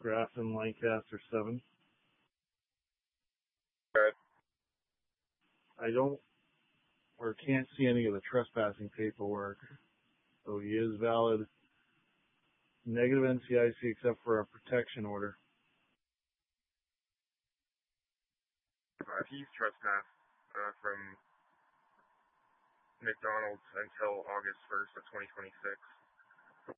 Grafton, Lancaster 7. Okay. I don't or can't see any of the trespassing paperwork. So he is valid. Negative NCIC except for a protection order. He's trespassed from McDonald's until August 1st of 2026.